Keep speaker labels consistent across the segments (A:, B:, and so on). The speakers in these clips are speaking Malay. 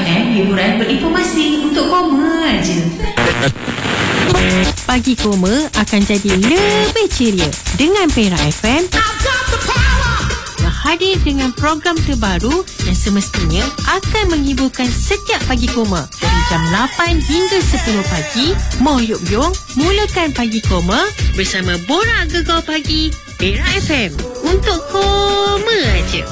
A: Rancangan hiburan berinformasi untuk koma aja.
B: Pagi Koma akan jadi lebih ceria dengan Perak FM yang hadir dengan program terbaru yang semestinya akan menghiburkan setiap pagi Koma dari jam 8 hingga 10 pagi. Moh Yuk Yong mulakan Pagi Koma bersama Borak Gegar Pagi Perak FM untuk koma aja.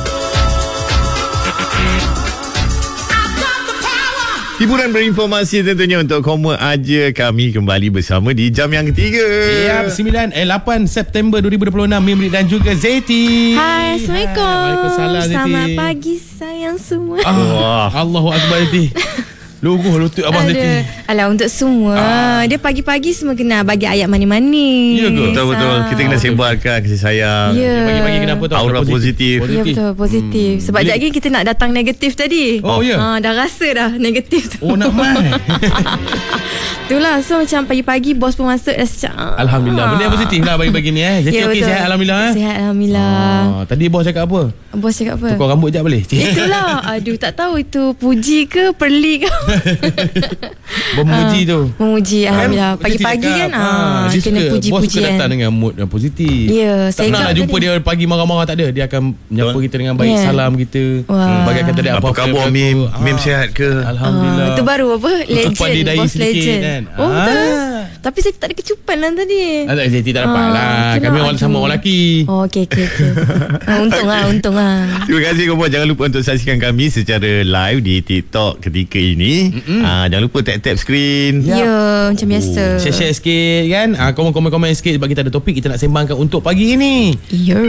C: Hiburan berinformasi tentunya untuk koma aja. Kami kembali bersama di jam yang ketiga.
D: Ya, 8 September 2026. Mimri dan juga Zeti.
E: Hai, Assalamualaikum.
D: Waalaikumsalam, Zeti.
E: Selamat pagi sayang semua.
D: Allahu Akbar, Zeti. Luguh lutut abang Zeti.
E: Alah, untuk semua. Dia pagi-pagi semua kena bagi ayat manis-manis.
C: Ya, betul-betul. Kita kena sebarkan kasih sayang.
E: Ya.
D: Pagi-pagi kenapa tu?
C: Aura positif.
E: Ya, betul, positif. Sebab sekejap lagi kita nak datang negatif tadi.
D: Oh, ya.
E: Dah rasa dah negatif tu.
D: Oh, nak main.
E: Itulah, so macam pagi-pagi bos pun masuk dah secak.
D: Alhamdulillah. Benda yang positif lah bagi-bagi ni. Zeti
E: Ya,
D: okey,
E: betul.
D: sihat Alhamdulillah.
E: Sihat Alhamdulillah.
D: Tadi bos cakap apa?
E: Bos cakap apa?
D: Tukar rambut jap boleh?
E: Itulah. Aduh, tak tahu itu puji ke perli ke.
D: Memuji tu.
E: Memuji Alhamdulillah. Pagi-pagi kan
D: dia
E: kena
D: suka,
E: puji-pujian.
D: bos suka datang dengan mood yang positif.
E: Ya,
D: Tak
E: saya
D: pernah nak
E: ingat
D: jumpa
E: tadi.
D: dia pagi marah-marah, tak ada. Dia akan menyapa kita dengan baik,
E: Ya.
D: salam kita.
E: Wah.
D: Bagi kata dia
C: Apa khabar Mim? Mim sihat ke?
D: Alhamdulillah.
E: Itu baru apa? Legend.
D: Kecupan dia dahi
E: Bos
D: sedikit
E: legend
D: kan.
E: Oh betul. Tapi saya tak ada kecupan lah tadi.
D: Zeti tak dapat lah. Kami orang sama orang lelaki.
E: Oh, okey. Untung lah.
C: Terima kasih koma. Jangan lupa untuk saksikan kami secara live di TikTok ketika ini. Jangan lupa tap-tap skrin.
E: Ya, macam biasa.
D: Share sikit kan. Komen sikit sebab kita ada topik kita nak sembangkan untuk pagi ini.
E: Ya.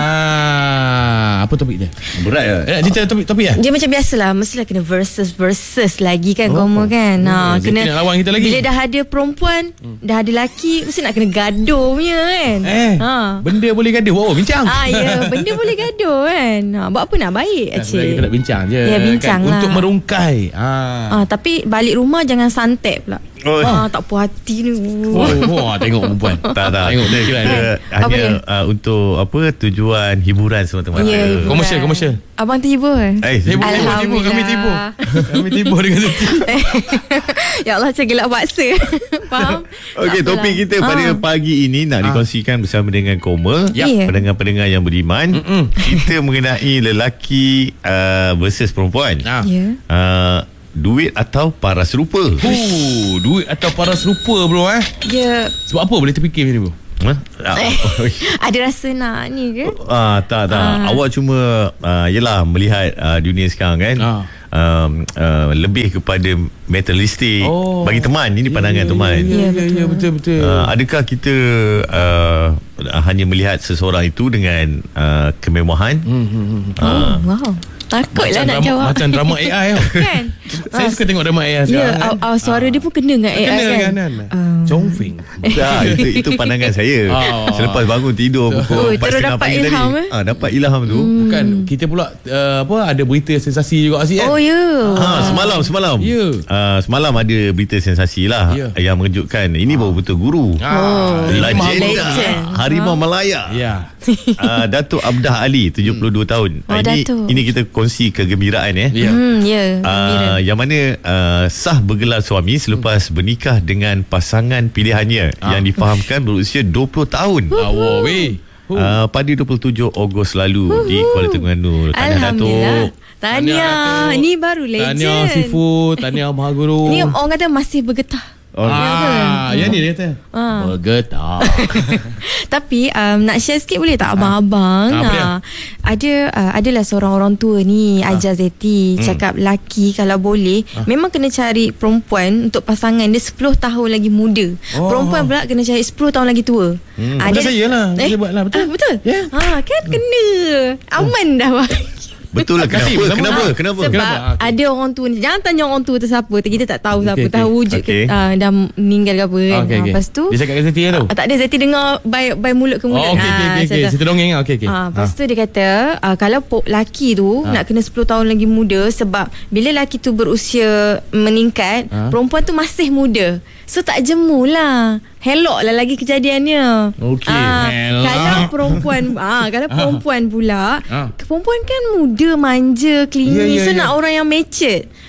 D: Apa topik dia?
C: Berat ya?
D: Cerita topik lah.
E: Dia macam biasalah, mestilah kena versus lagi kan, Koma kan.
D: Zeti nak lawan kita lagi.
E: Bila dah ada perempuan, dah ada lelaki, mesti nak kena gaduh punya kan.
D: Benda boleh gaduh. Oh, bincang.
E: Ya, benda boleh gaduh kan. Buat apa nak baik
D: Sebenarnya kita nak bincang je.
E: Ya, bincang
D: kan?
E: lah.
D: Untuk merungkai.
E: Tapi balik rumah jangan santai pula.
C: Oh.
E: Tak puas hati ni.
D: Tengok perempuan.
C: Tak.
D: Tengok
C: Dia hanya untuk tujuan hiburan semata-mata.
E: Ya,
D: Komersial.
E: Abang tiba kan?
D: Tiba. Kami tiba. Kami tiba dengan Zeti.
E: Ya Allah, macam gelak paksa. Faham?
C: Okey, topik kita pada pagi ini nak dikongsikan bersama dengan Koma.
E: Ya.
C: Pendengar-pendengar yang beriman. Kita mengenai lelaki versus perempuan.
E: Ya.
C: Duit atau paras rupa.
D: Duit atau paras rupa bro
E: Ya.
D: Sebab apa boleh terfikir macam ni bro?
E: Ada rasa nak ni ke?
C: Tak. Awak cuma yelah melihat dunia sekarang kan. Lebih kepada materialistik. Bagi teman, ini pandangan teman.
D: Ya, betul.
C: Adakah kita hanya melihat seseorang itu dengan kemewahan?
E: Wow. Takutlah nak jawab.
D: Macam drama AI tau.
E: Kan?
D: Saya suka tengok drama AI sekarang.
E: Ya, suara dia pun kena dengan AI kan?
D: Chongfing.
C: Itu pandangan saya. Selepas bangun tidur pukul 4:30
E: terus dapat
C: pagi
E: ilham,
C: tadi. Dapat ilham tu.
D: Bukan, kita pula ada berita sensasi juga asyik kan?
E: Oh ya.
C: Semalam.
D: Ya.
C: Semalam ada berita sensasi lah yang mengejutkan. Ini baru betul guru. Legenda Harimau Malaya.
D: Ya.
C: Datuk Abdah Ali 72 tahun.
E: Datuk.
C: Ini kita kongsi kegembiraan
E: Ya. Gembira.
C: yang mana sah bergelar suami selepas bernikah dengan pasangan pilihannya yang difahamkan berusia 20 tahun. Pada 27 Ogos lalu di Kuala Terengganu. Tahniah Datuk.
E: Tahniah. Ni baru legend.
D: Tahniah Sifu, tahniah Maha Guru.
E: Ni orang kata masih bergetah.
D: Yang ni dia kata bergetar.
E: Tapi nak share sikit boleh tak abang-abang? Adalah seorang orang tua ni ajar Zeti, cakap lelaki kalau boleh memang kena cari perempuan untuk pasangan dia 10 tahun lagi muda. Perempuan pula kena cari 10 tahun lagi tua.
D: Betul saya lah. Saya buat lah. Betul.
E: Betul? Kan kena. Aman dah.
C: Betul lah. Kenapa?
E: Sebab ada orang tua ni, jangan tanya orang tua tu siapa, kita tak tahu siapa, tahu wujud
C: Okay.
E: dah meninggal ke apa kan. Lepas tu
D: dia cakap kat Zeti tu.
E: tak ada, Zeti dengar by mulut ke mulut.
D: Okey. Cerita dongeng lah. Okey.
E: Lepas tu dia kata kalau lelaki tu nak kena 10 tahun lagi muda, sebab bila lelaki tu berusia meningkat, perempuan tu masih muda. So tak jemu lah. Helok lah lagi kejadiannya.
D: Okey.
E: Kalau perempuan kalau perempuan pula, perempuan kan muda, manja, clingy. So nak orang yang matured.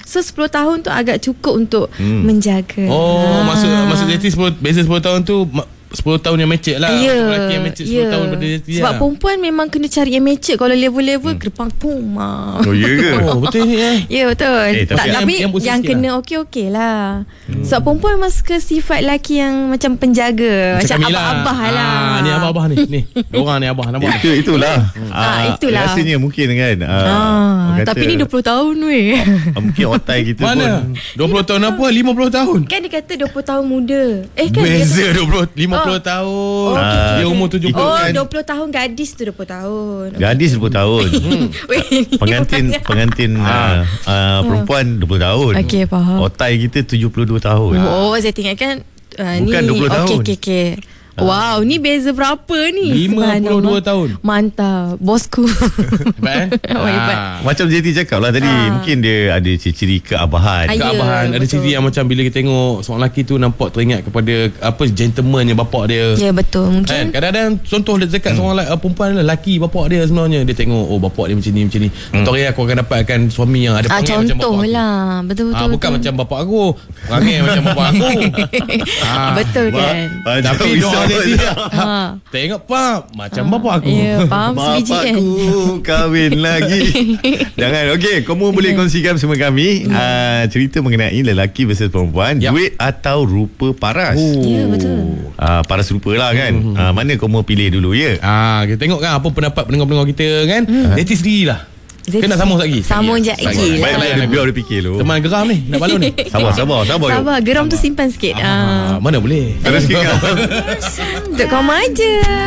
E: So 10 tahun tu agak cukup untuk menjaga.
D: Maksud Zeti beza 10 tahun tu 10 tahun yang mature lah. Lelaki yang mature 10 tahun pada Zeti.
E: Sebab perempuan memang kena cari yang mature. Kalau level-level Gerpang pum.
C: Oh ya ke?
E: Betul ni. Ya betul.
C: Tapi
E: yang kena okey-okey lah. Sebab perempuan memang suka sifat lelaki yang macam penjaga, macam abah-abah lah.
D: Ni abah-abah ni. Diorang ni abah nampak.
C: Itulah.
E: Itulah.
C: Rasanya mungkin kan.
E: Tapi ni 20 tahun weh.
C: Mungkin otai kita
D: mana?
C: pun
D: 20 tahun apa? 50 tahun.
E: Kan dia kata 20 tahun muda. Kan
D: beza 50 tahun. Dia umur 70.
E: 20 tahun gadis tu 20 tahun.
C: Gadis 20 tahun. Pengantin perempuan 20 tahun.
E: Okey, faham.
C: Otai kita 72 tahun.
E: Saya tengok kan
C: bukan 20 tahun.
E: Okey. Wow, ni beza berapa ni?
D: 52 tahun.
E: Mantap, bosku.
D: Hebat.
C: Macam Zeti cakap lah tadi, mungkin dia ada ciri-ciri keabahan.
D: Ada ciri yang macam bila kita tengok seorang lelaki tu nampak teringat kepada gentleman yang bapak dia.
E: Ya, betul. Mungkin
D: kadang-kadang contoh dia cakap seorang perempuan lelaki bapak dia sebenarnya, dia tengok bapak dia macam ni. Contoh aku akan dapatkan suami yang ada perangai macam bapak aku.
E: Lah. Betul-betul.
D: Bukan macam bapak aku, perangai macam bapak aku.
E: Betul kan?
D: Tapi tengok Pak macam bapak aku.
E: Ya, faham sebiji kan.
C: Bapakku kahwin lagi. Jangan. Okey, kamu boleh kongsikan bersama kami cerita mengenai lelaki versus perempuan, duit atau rupa paras.
E: Ya, betul.
C: Paras rupa lah kan. Mana kamu pilih dulu ya?
D: Kita tengok kan apa pendapat pendengar-pendengar kita kan. Zeti sendirilah. Kena sambung lagi.
E: Sambung je lagi.
C: Baik, biar dia fikir dulu.
D: Teman geram ni nak balon ni.
C: Sabar.
E: Geram tu simpan sikit.
D: Mana boleh.
C: Terus sikit.
E: Untuk kau aja.